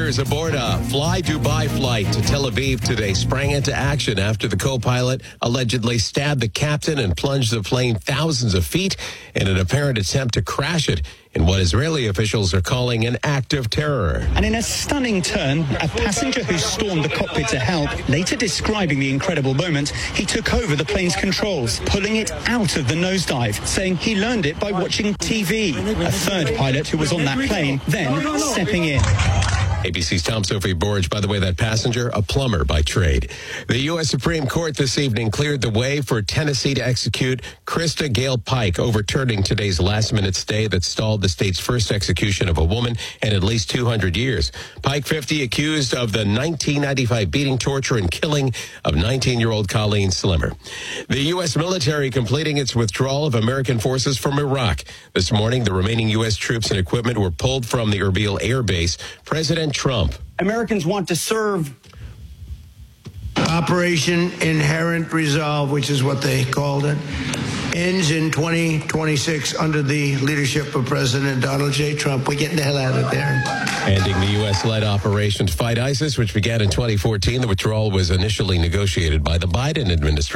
passengers aboard a Fly Dubai flight to Tel Aviv today sprang into action after the co-pilot allegedly stabbed the captain and plunged the plane thousands of feet in an apparent attempt to crash it in what Israeli officials are calling an act of terror. And in a stunning turn, a passenger who stormed the cockpit to help, later describing the incredible moment, he took over the plane's controls, pulling it out of the nosedive, saying he learned it by watching TV. A third pilot who was on that plane then stepping in. ABC's Tom Sophie Borge, by the way, that passenger, a plumber by trade. The U.S. Supreme Court this evening cleared the way for Tennessee to execute Krista Gale Pike, overturning today's last-minute stay that stalled the state's first execution of a woman in at least 200 years. Pike, 50, accused of the 1995 beating, torture, and killing of 19-year-old Colleen Slimmer. The U.S. military completing its withdrawal of American forces from Iraq. This morning, the remaining U.S. troops and equipment were pulled from the Erbil Air Base. President Trump. Americans want to serve. Operation Inherent Resolve, which is what they called it, ends in 2026 under the leadership of President Donald J. Trump. We're getting the hell out of there. Ending the U.S.-led operation to fight ISIS, which began in 2014. The withdrawal was initially negotiated by the Biden administration.